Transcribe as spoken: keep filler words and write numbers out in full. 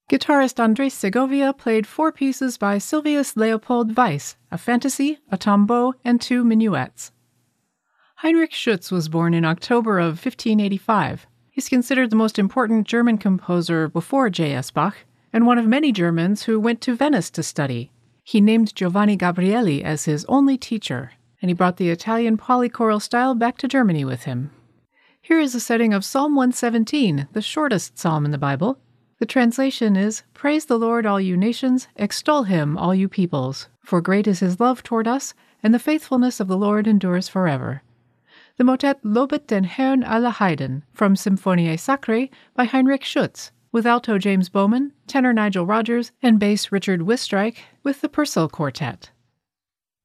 Guitarist Andres Segovia played four pieces by Sylvius Leopold Weiss, a fantasy, a tombeau, and two minuets. Heinrich Schütz was born in October of fifteen eighty-five. He's considered the most important German composer before J S Bach, and one of many Germans who went to Venice to study. He named Giovanni Gabrieli as his only teacher, and he brought the Italian polychoral style back to Germany with him. Here is a setting of Psalm one seventeen, the shortest psalm in the Bible. The translation is, "Praise the Lord, all you nations, extol him, all you peoples, for great is his love toward us, and the faithfulness of the Lord endures forever." The motet Lobet den Herrn alle Heiden from Symphoniae Sacrae by Heinrich Schütz, with alto James Bowman, tenor Nigel Rogers, and bass Richard Wistreich with the Purcell Quartet.